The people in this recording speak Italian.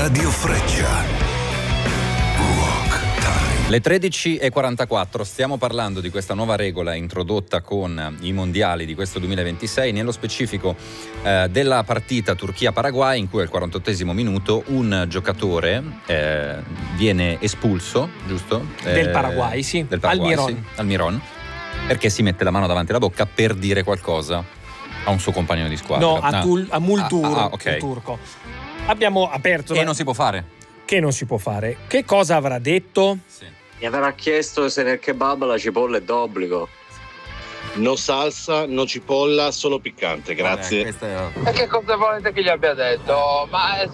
Radio Freccia. Rock Time. Le 13:44, stiamo parlando di questa nuova regola introdotta con i mondiali di questo 2026, nello specifico della partita Turchia-Paraguay, in cui al 48esimo minuto un giocatore viene espulso, giusto? Del Paraguay, sì. Del Paraguay, Almiron. sì, Almiron, perché si mette la mano davanti alla bocca per dire qualcosa a un suo compagno di squadra. No, a Multur, okay. il turco. Abbiamo aperto... E non si può fare. Che non si può fare. Che cosa avrà detto? Sì. Mi avrà chiesto se nel kebab la cipolla è d'obbligo. No salsa, no cipolla, solo piccante, grazie. Vabbè, E che cosa volete che gli abbia detto? Ma